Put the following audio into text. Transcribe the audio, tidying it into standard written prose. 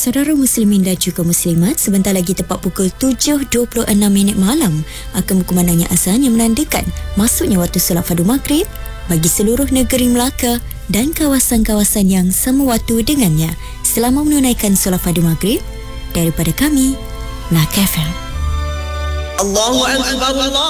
Saudara muslimin dan juga muslimat, sebentar lagi tepat pukul 7.26 malam akan berkumandangnya azan yang menandakan masuknya waktu solat fardu maghrib bagi seluruh negeri Melaka dan kawasan-kawasan yang sama waktu dengannya. Selamat menunaikan solat fardu maghrib daripada kami, Melaka FM. Allahu Akbar.